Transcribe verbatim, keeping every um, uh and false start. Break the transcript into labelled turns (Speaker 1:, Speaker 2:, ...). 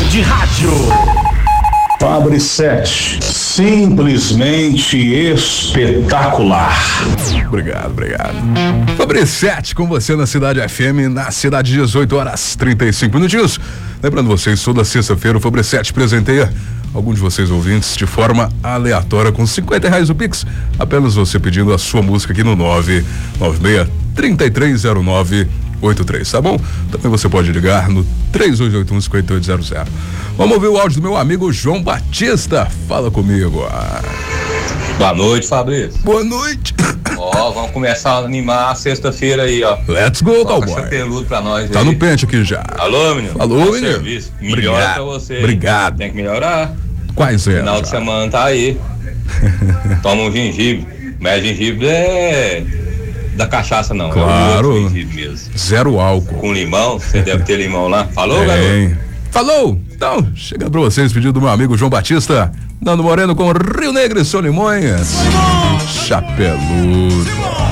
Speaker 1: de rádio.
Speaker 2: Fabre sete, simplesmente espetacular.
Speaker 3: Obrigado, obrigado. Fabre sete com você na Cidade F M, na cidade, dezoito horas trinta e cinco minutinhos. Lembrando vocês, toda sexta-feira o Fabre sete presenteia algum de vocês ouvintes de forma aleatória com cinquenta reais o Pix. Apenas você pedindo a sua música aqui no nove nove seis, três três zero nove oito três, tá bom? Também você pode ligar no três oito oito um, cinco oito zero zero. Vamos ouvir o áudio do meu amigo João Batista. Fala comigo.
Speaker 4: Boa noite, Fabrício.
Speaker 3: Boa noite.
Speaker 4: Ó, vamos começar a animar a sexta-feira aí, ó.
Speaker 3: Let's go, cowboy.
Speaker 4: Peludo pra nós
Speaker 3: tá
Speaker 4: aí.
Speaker 3: no pente aqui já.
Speaker 4: Alô, menino.
Speaker 3: Alô, menino.
Speaker 4: Melhora
Speaker 3: Obrigado.
Speaker 4: pra você.
Speaker 3: Obrigado.
Speaker 4: Tem que melhorar.
Speaker 3: Quais é?
Speaker 4: Final de semana tá aí. Toma um gengibre. Mas gengibre é da cachaça não.
Speaker 3: Claro.
Speaker 4: É o gengibre mesmo.
Speaker 3: Zero álcool.
Speaker 4: Com limão, você deve ter limão lá. Falou,
Speaker 3: Tem.
Speaker 4: garoto?
Speaker 3: Falou! Então, chega pra vocês, pedido do meu amigo João Batista, Nando Moreno com Rio Negro e Solimões. Chapeludo.